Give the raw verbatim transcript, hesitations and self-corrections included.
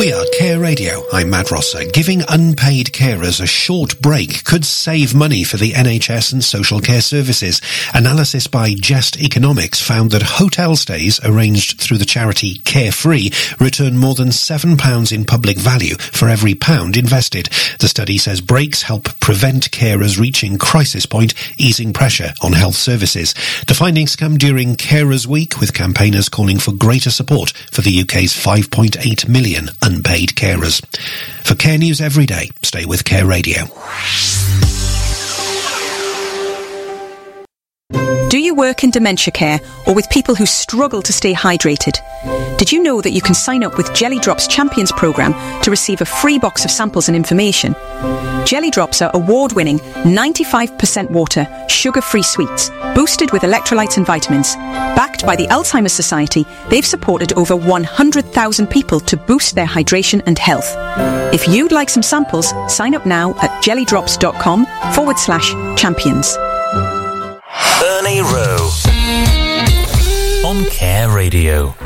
We are Care Radio. I'm Matt Rosser. Giving unpaid carers a short break could save money for the N H S and social care services. Analysis by Just Economics found that hotel stays arranged through the charity Carefree return more than seven pounds in public value for every pound invested. The study says breaks help prevent carers reaching crisis point, easing pressure on health services. The findings come during Carers Week, with campaigners calling for greater support for the U K's five point eight million unpaid carers. For Care News Every Day, stay with Care Radio. Do you work in dementia care or with people who struggle to stay hydrated? Did you know that you can sign up with Jelly Drops Champions programme to receive a free box of samples and information? Jelly Drops are award-winning ninety-five percent water, sugar-free sweets, boosted with electrolytes and vitamins. Backed by the Alzheimer's Society, they've supported over one hundred thousand people to boost their hydration and health. If you'd like some samples, sign up now at jellydrops.com forward slash champions. Ernie Rowe on Care Radio.